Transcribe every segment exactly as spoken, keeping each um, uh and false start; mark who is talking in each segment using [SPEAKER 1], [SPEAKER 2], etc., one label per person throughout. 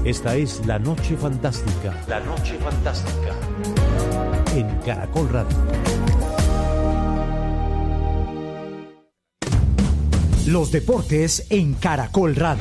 [SPEAKER 1] Esta es La Noche Fantástica. La Noche Fantástica. En Caracol Radio.
[SPEAKER 2] Los deportes en Caracol Radio.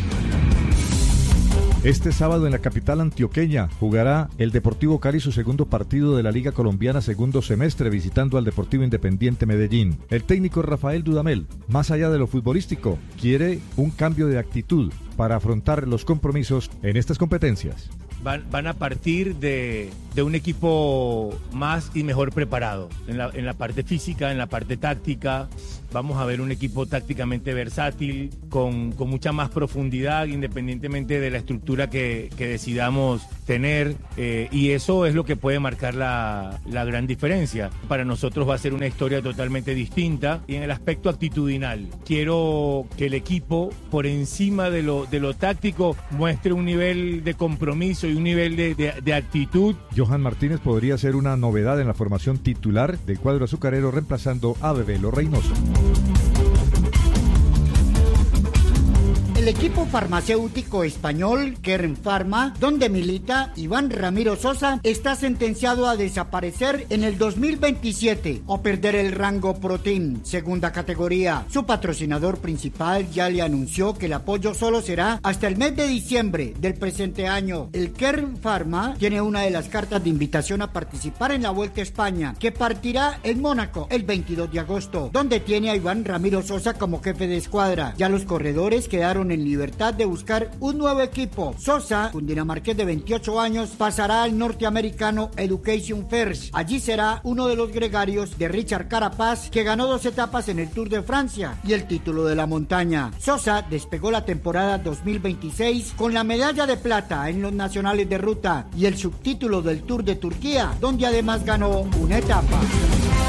[SPEAKER 3] Este sábado en la capital antioqueña jugará el Deportivo Cali su segundo partido de la Liga Colombiana segundo semestre visitando al Deportivo Independiente Medellín. El técnico Rafael Dudamel, más allá de lo futbolístico, quiere un cambio de actitud para afrontar los compromisos en estas competencias.
[SPEAKER 4] Van, van a partir de, de un equipo más y mejor preparado en la, en la parte física, en la parte táctica. Vamos a ver un equipo tácticamente versátil, con, con mucha más profundidad, independientemente de la estructura que, que decidamos tener, eh, y eso es lo que puede marcar la, la gran diferencia. Para nosotros va a ser una historia totalmente distinta, y en el aspecto actitudinal, quiero que el equipo, por encima de lo, de lo táctico, muestre un nivel de compromiso y un nivel de, de, de actitud.
[SPEAKER 3] Johan Martínez podría ser una novedad en la formación titular del cuadro azucarero, reemplazando a Bebelo Reynoso.
[SPEAKER 5] El equipo farmacéutico español Kern Pharma, donde milita Iván Ramiro Sosa, está sentenciado a desaparecer en el dos mil veintisiete o perder el rango Pro Team, segunda categoría. Su patrocinador principal ya le anunció que el apoyo solo será hasta el mes de diciembre del presente año. El Kern Pharma tiene una de las cartas de invitación a participar en la Vuelta a España, que partirá en Mónaco el veintidós de agosto, donde tiene a Iván Ramiro Sosa como jefe de escuadra. Ya los corredores quedaron en libertad de buscar un nuevo equipo. Sosa, cundinamarqués de veintiocho años, pasará al norteamericano Education First. Allí será uno de los gregarios de Richard Carapaz, que ganó dos etapas en el Tour de Francia y el título de la montaña. Sosa despegó la temporada dos mil veintiséis con la medalla de plata en los nacionales de ruta y el subtítulo del Tour de Turquía, donde además ganó una etapa.